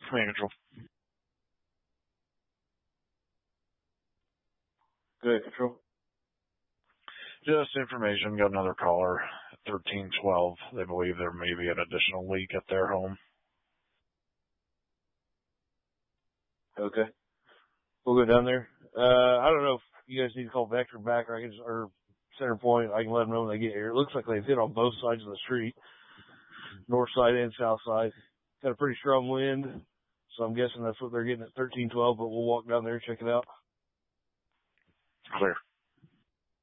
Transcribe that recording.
Command control. Good, control. Just information. Got another caller at 1312. They believe there may be an additional leak at their home. Okay. We'll go down there. I don't know if you guys need to call Vector back or Center Point. I can let them know when they get here. It looks like they've hit on both sides of the street, north side and south side. Got a pretty strong wind, so I'm guessing that's what they're getting at 1312, but we'll walk down there and check it out. Clear.